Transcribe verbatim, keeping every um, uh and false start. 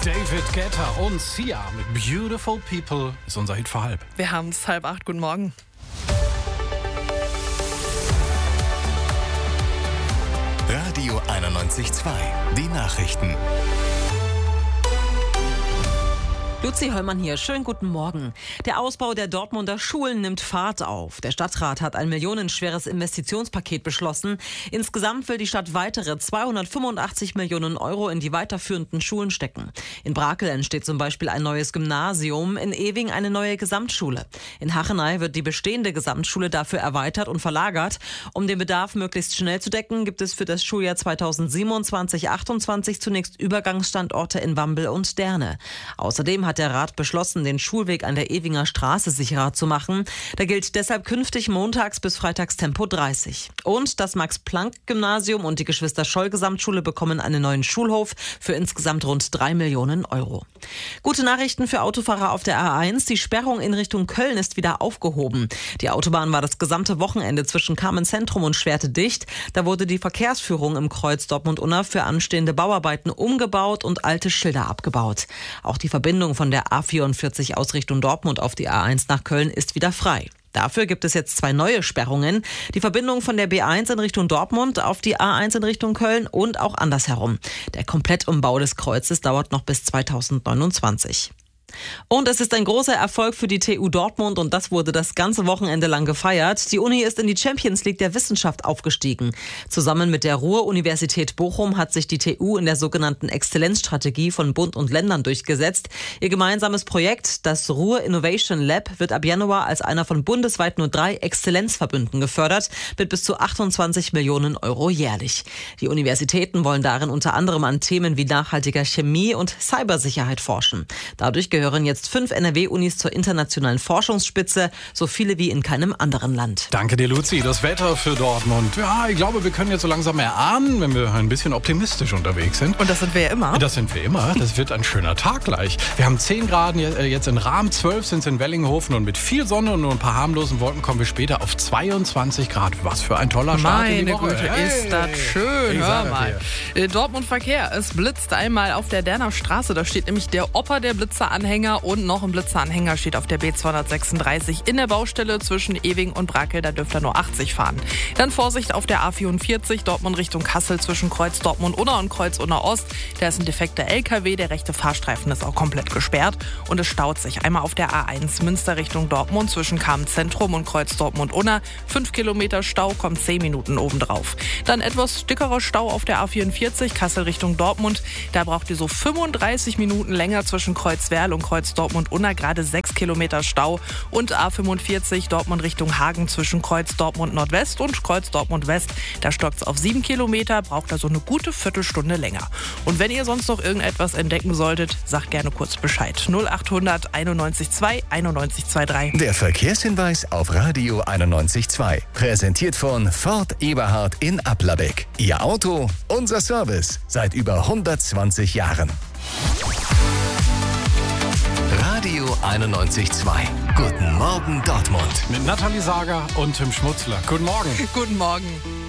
David Guetta und Sia mit Beautiful People ist unser Hit für halb. Wir haben es halb acht. Guten Morgen. Radio einundneunzig Komma zwei. Die Nachrichten. Luzi Höllmann hier. Schönen guten Morgen. Der Ausbau der Dortmunder Schulen nimmt Fahrt auf. Der Stadtrat hat ein millionenschweres Investitionspaket beschlossen. Insgesamt will die Stadt weitere zweihundertfünfundachtzig Millionen Euro in die weiterführenden Schulen stecken. In Brakel entsteht zum Beispiel ein neues Gymnasium, in Ewing eine neue Gesamtschule. In Hachenay wird die bestehende Gesamtschule dafür erweitert und verlagert. Um den Bedarf möglichst schnell zu decken, gibt es für das Schuljahr zweitausendsiebenundzwanzig achtundzwanzig zunächst Übergangsstandorte in Wambel und Derne. Außerdem hat der Rat beschlossen, den Schulweg an der Ewinger Straße sicherer zu machen. Da gilt deshalb künftig montags bis freitags Tempo dreißig. Und das Max-Planck-Gymnasium und die Geschwister-Scholl-Gesamtschule bekommen einen neuen Schulhof für insgesamt rund drei Millionen Euro. Gute Nachrichten für Autofahrer auf der A eins. Die Sperrung in Richtung Köln ist wieder aufgehoben. Die Autobahn war das gesamte Wochenende zwischen Kamenz-Zentrum und Schwerte dicht. Da wurde die Verkehrsführung im Kreuz Dortmund-Unna für anstehende Bauarbeiten umgebaut und alte Schilder abgebaut. Auch die Verbindung von der A vierundvierzig aus Richtung Dortmund auf die A eins nach Köln ist wieder frei. Dafür gibt es jetzt zwei neue Sperrungen. Die Verbindung von der B eins in Richtung Dortmund auf die A eins in Richtung Köln und auch andersherum. Der Komplettumbau des Kreuzes dauert noch bis zweitausendneunundzwanzig. Und es ist ein großer Erfolg für die T U Dortmund und das wurde das ganze Wochenende lang gefeiert. Die Uni ist in die Champions League der Wissenschaft aufgestiegen. Zusammen mit der Ruhr-Universität Bochum hat sich die T U in der sogenannten Exzellenzstrategie von Bund und Ländern durchgesetzt. Ihr gemeinsames Projekt, das Ruhr Innovation Lab, wird ab Januar als einer von bundesweit nur drei Exzellenzverbünden gefördert, mit bis zu achtundzwanzig Millionen Euro jährlich. Die Universitäten wollen darin unter anderem an Themen wie nachhaltiger Chemie und Cybersicherheit forschen. Dadurch gehören jetzt fünf N R W-Unis zur internationalen Forschungsspitze, so viele wie in keinem anderen Land. Danke dir, Luzi. Das Wetter für Dortmund. Ja, ich glaube, wir können jetzt so langsam erahnen, wenn wir ein bisschen optimistisch unterwegs sind. Und das sind wir ja immer. Das sind wir immer. Das wird ein schöner Tag gleich. Wir haben zehn Grad jetzt in Rahm, zwölf sind es in Wellinghofen und mit viel Sonne und nur ein paar harmlosen Wolken kommen wir später auf zweiundzwanzig Grad. Was für ein toller Start in die Woche. Meine Güte, hey, ist das schön. Hör mal. Dir. Dortmund Verkehr. Es blitzt einmal auf der Derner Straße. Da steht nämlich der Opa der Blitzeranhänger und noch ein Blitzeranhänger steht auf der B zweihundertsechsunddreißig in der Baustelle zwischen Ewing und Brakel. Da dürft ihr nur achtzig fahren. Dann Vorsicht auf der A vierundvierzig Dortmund Richtung Kassel zwischen Kreuz Dortmund-Unna und Kreuz Unna-Ost. Da ist ein defekter L K W. Der rechte Fahrstreifen ist auch komplett gesperrt und es staut sich. Einmal auf der A eins Münster Richtung Dortmund zwischen Kamenz-Zentrum und Kreuz Dortmund-Unna. Fünf Kilometer Stau, kommt zehn Minuten obendrauf. Dann etwas dickerer Stau auf der A vierundvierzig Kassel Richtung Dortmund. Da braucht ihr so fünfunddreißig Minuten länger zwischen Kreuzwerl und Kreuz Dortmund-Unna, gerade sechs Kilometer Stau. Und A fünfundvierzig Dortmund Richtung Hagen zwischen Kreuz Dortmund-Nordwest und Kreuz Dortmund-West. Da stockt es auf sieben Kilometer, braucht also eine gute Viertelstunde länger. Und wenn ihr sonst noch irgendetwas entdecken solltet, sagt gerne kurz Bescheid. null achthundert einundneunzig zwei einundneunzig dreiundzwanzig. Der Verkehrshinweis auf Radio einundneunzig Komma zwei. Präsentiert von Ford Eberhard in Applerbeck. Ihr Auto, unser Service. Seit über hundertzwanzig Jahren. Radio einundneunzig Komma zwei. Guten Morgen Dortmund. Mit Nathalie Sager und Tim Schmutzler. Guten Morgen. Guten Morgen.